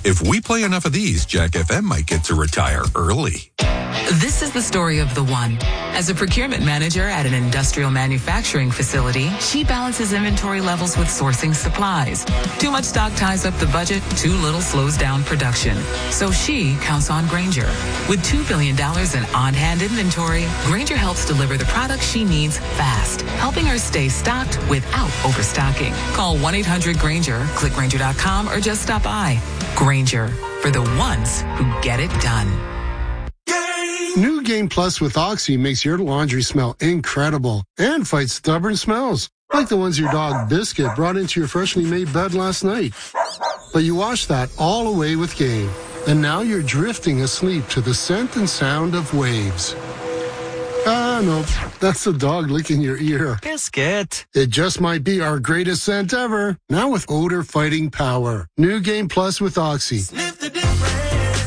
If we play enough of these, Jack FM might get to retire early. This is the story of the one. As a procurement manager at an industrial manufacturing facility, she balances inventory levels with sourcing supplies. Too much stock ties up the budget, too little slows down production. So she counts on Grainger. With $2 billion in on-hand inventory, Grainger helps deliver the products she needs fast, helping her stay stocked without overstocking. Call 1-800-GRAINGER, click Grainger.com, or just stop by. Grainger, for the ones who get it done. New Game Plus with Oxy makes your laundry smell incredible and fights stubborn smells, like the ones your dog Biscuit brought into your freshly made bed last night. But you washed that all away with Game, and now you're drifting asleep to the scent and sound of waves. Ah, no, that's the dog licking your ear. Biscuit. It just might be our greatest scent ever, now with odor-fighting power. New Game Plus with Oxy. Sniff the difference.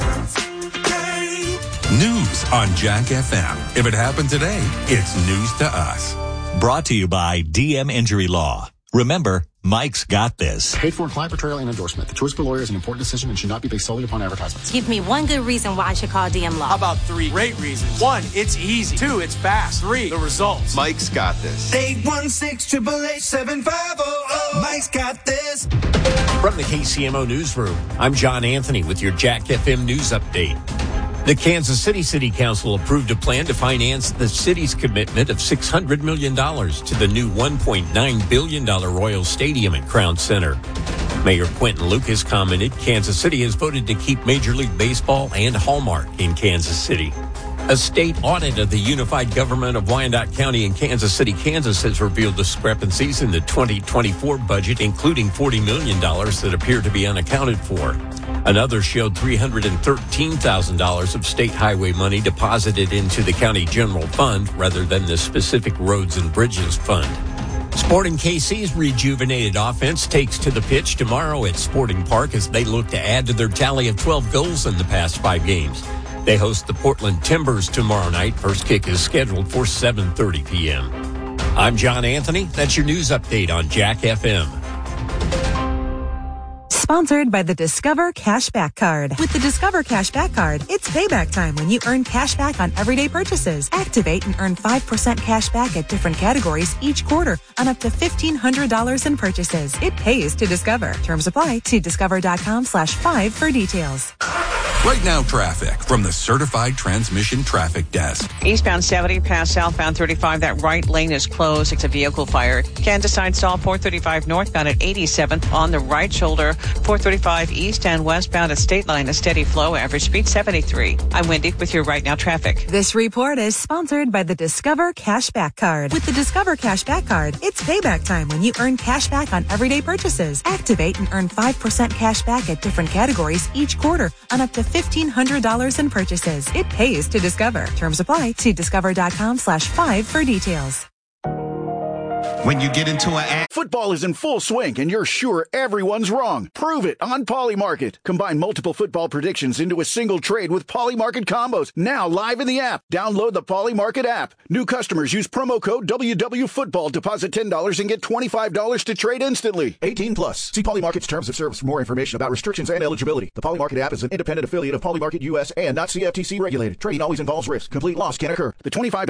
News on Jack FM. If it happened today, it's news to us. Brought to you by DM Injury Law. Remember, Mike's got this. Paid for client portrayal and endorsement. The choice of a lawyer is an important decision and should not be based solely upon advertisements. Give me one good reason why I should call DM Law. How about 3 great reasons? 1, it's easy. 2, it's fast. 3, the results. Mike's got this. 816-888-7500. Mike's got this. From the KCMO Newsroom, I'm John Anthony with your Jack FM News Update. The Kansas City Council approved a plan to finance the city's commitment of $600 million to the new $1.9 billion Royal Stadium at Crown Center. Mayor Quentin Lucas commented Kansas City has voted to keep Major League Baseball and Hallmark in Kansas City. A state audit of the unified government of Wyandotte County in Kansas City, Kansas has revealed discrepancies in the 2024 budget, including $40 million that appear to be unaccounted for. Another showed $313,000 of state highway money deposited into the county general fund rather than the specific roads and bridges fund. Sporting KC's rejuvenated offense takes to the pitch tomorrow at Sporting Park as they look to add to their tally of 12 goals in the past 5 games. They host the Portland Timbers tomorrow night. First kick is scheduled for 7:30 p.m. I'm John Anthony. That's your news update on Jack FM. Sponsored by the Discover Cashback Card. With the Discover Cashback Card, it's payback time when you earn cash back on everyday purchases. Activate and earn 5% cash back at different categories each quarter on up to $1,500 in purchases. It pays to Discover. Terms apply. See discover.com/5 for details. Right now, traffic from the Certified Transmission Traffic Desk. Eastbound 70 past southbound 35. That right lane is closed. It's a vehicle fire. Kansas side stall 435 northbound at 87th on the right shoulder. 435 east and westbound at State Line. A steady flow. Average speed 73. I'm Wendy with your Right Now traffic. This report is sponsored by the Discover Cashback Card. With the Discover Cashback Card, it's payback time when you earn cash back on everyday purchases. Activate and earn 5% cash back at different categories each quarter on up to $1,500 in purchases. It pays to Discover. Terms apply. See discover.com/5 for details. When you get into football is in full swing and you're sure everyone's wrong. Prove it on Polymarket. Combine multiple football predictions into a single trade with Polymarket combos. Now live in the app. Download the Polymarket app. New customers use promo code WWFootball. Deposit $10 and get $25 to trade instantly. 18 plus. See Polymarket's terms of service for more information about restrictions and eligibility. The Polymarket app is an independent affiliate of Polymarket US and not CFTC regulated. Trading always involves risk. Complete loss can occur. The $25